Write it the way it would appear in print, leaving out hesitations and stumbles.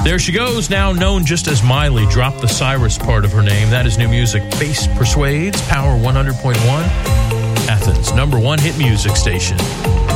There she goes, now known just as Miley. Drop the Cyrus part of her name. That is new music. Bass Persuades, Power 100.1, Athens' #1 hit music station.